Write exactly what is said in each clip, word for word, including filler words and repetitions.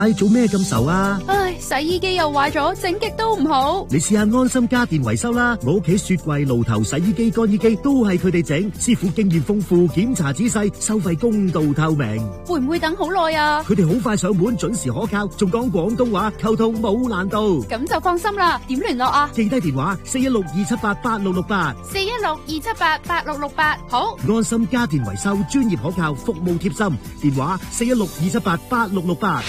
唉，做咩咁愁啊？ 唉，洗衣機又壞咗，整極都唔好。 你試下安心家電維修啦，我屋企雪櫃、爐頭、洗衣機、乾衣機都係佢哋整，師傅經驗豐富，檢查仔細，收費公道透明。 會唔會等好耐啊？ 佢哋好快上門，準時可靠，仲講廣東話，溝通冇難度。 咁就放心啦。點聯絡啊？ 記低電話四一六二七八八六六八， 四一六二七八八六六八。好， 安心家電維修，專業可靠，服務貼心。電話四一六二七八八六六八。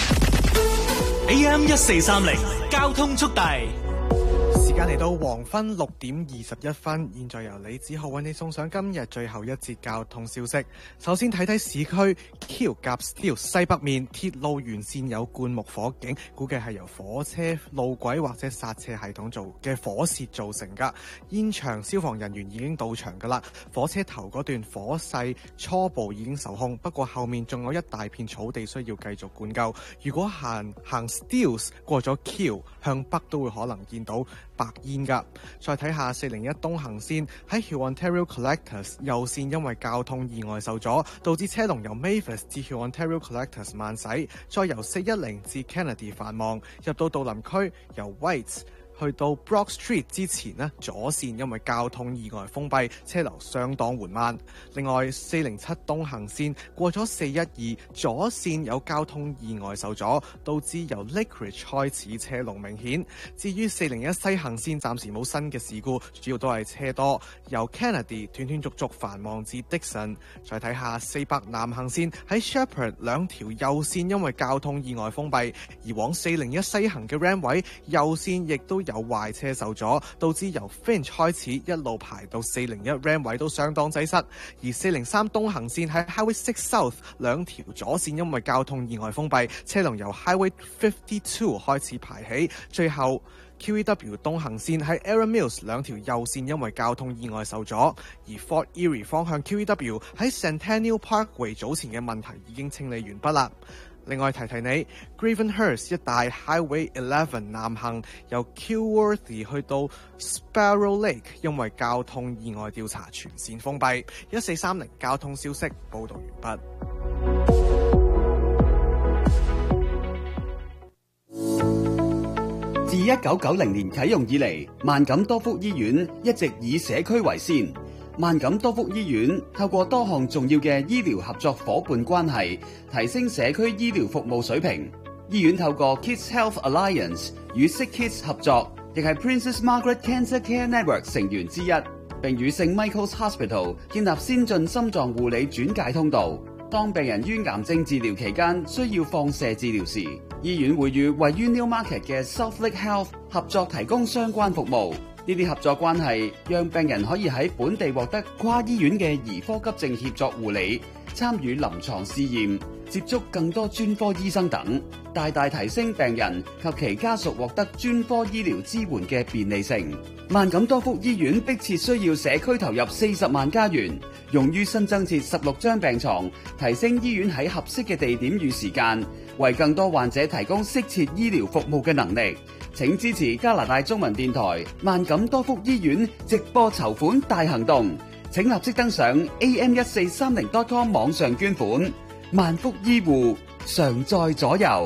A M 一四三零交通速遞。 時間嚟到黃昏六點二十一分，現在由李子浩為你送上今日最後一節交通消息。首先睇睇市區 Kew Gap Steele 西北面鐵路沿線有灌木火警，估計係由火車路軌或者剎車系統做嘅火舌造成噶。現場消防人員已經到場噶啦，火車頭嗰段火勢初步已經受控，不過後面仲有一大片草地需要繼續灌救。如果行行 Steeles 過咗 Kew 向北都會可能見到白煙噶。再睇下四零一東行線喺 Huon Ontario Collectors 右線，因為交通意外受阻，導致車龍由 Mavis 至 Huon Ontario Collectors 慢駛，再由四一零至 Kennedy 繁忙，入到杜林區由 Whites去到 Brock Street 之前呢，左線因為交通意外封閉，車流相當緩慢。另外四零七東行線過咗四一二，左線有交通意外受阻，導致由 Lakeridge 開始車龍明顯。至於四零一西行線暫時冇新嘅事故，主要都係車多，由 Kennedy 斷斷續續繁忙至 Dixon。再睇下四百南行線喺 Shepherd 兩條右線因為交通意外封閉，而往四零一西行嘅 Ram 位右線亦都有壞車受阻，導致由 Finch 開始一路排到四零一 Ram 位都相當擠塞。而四零三東行線喺 Highway Six South 兩條左線因為交通意外封閉，車龍由 Highway Fifty Two 開始排起。最後 Q E W 東行線喺 Erin Mills 兩條右線因為交通意外受阻，而 Fort Erie 方向 Q E W 喺 Centennial Parkway 早前嘅問題已經清理完畢啦。另外提提你 Gravenhurst 一帶 Highway Eleven 南行由 Kilworthy 去到 Sparrow Lake 因為交通意外調查全線封閉。一四三零交通消息報道完畢。 自一九九零年啟用以嚟，萬錦多福醫院一直以社區為先。萬錦多福醫院透過多項重要嘅醫療合作伙伴關係，提升社區醫療服務水平。醫院透過 Kids Health Alliance 與 Sick Kids 合作，亦係 Princess Margaret Cancer Care Network 成員之一，並與聖 Michael's Hospital 建立先進心臟護理轉介通道。當病人於癌症治療期間需要放射治療時，醫院會與位於 Newmarket 嘅 South Lake Health 合作提供相關服務。呢啲合作關係讓病人可以喺本地獲得跨醫院嘅兒科急症協作護理，參與臨床試驗，接觸更多專科醫生等，大大提升病人及其家屬獲得專科醫療支援嘅便利性。萬錦多福醫院迫切需要社區投入四十萬加元，用於新增設十六張病床，提升醫院喺合適嘅地點與時間，為更多患者提供適切醫療服務嘅能力。請支持加拿大中文電台萬錦多福醫院直播籌款大行動，請立即登上 A M 一四三零 dot com 網上捐款。萬福醫護常在左右。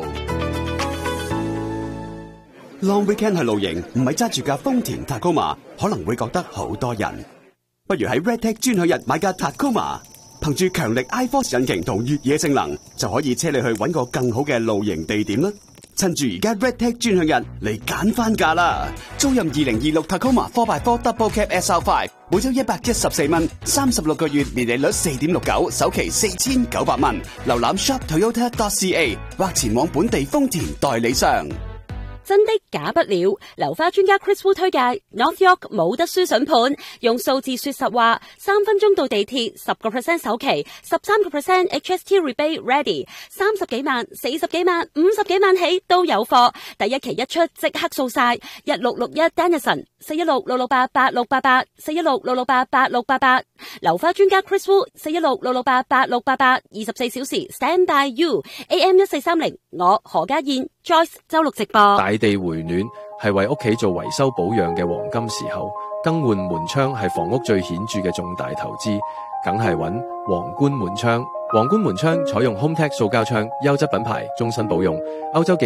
Long weekend 去露營，唔係揸住架豐田 Tacoma， 可能會覺得好多人。不如喺 Redtech 專享日買架 Tacoma， 憑住強力 iForce 引擎同越野性能，就可以車你去揾個更好嘅露營地點啦。趁住而家 Redtech 專享日嚟揀翻價啦！租任二零二六 Tacoma four by four Double Cab S R five， 每周一百一十四蚊，三十六個月年利率四點六九，首期四千九百蚊。瀏覽 shop toyota dot c a 或前往本地豐田代理商。 真的假不了，樓花專家 Chris Wu 推介 North York 冇得輸筍盤，用數字說實話，三分鐘到地鐵，十個 percent 首期，十三個 percent H S T rebate ready，三十幾萬、四十幾萬、五十幾萬起都有貨，第一期一出即刻掃晒，一六六一 Dennison， 四一六六六八八六八八，四一六六六八八六八八，樓花專家 Chris Wu， 四一六六六八八六八八，二十四小時 stand by you， A M 一四三零，我何家燕 Joyce 周六直播。 大地回暖係為屋企做維修保養嘅黃金時候，更換門窗係房屋最顯著嘅重大投資，梗係揾皇冠門窗。 皇冠門窗採用 HomeTech 塑膠窗，優質品牌，終身保用。歐洲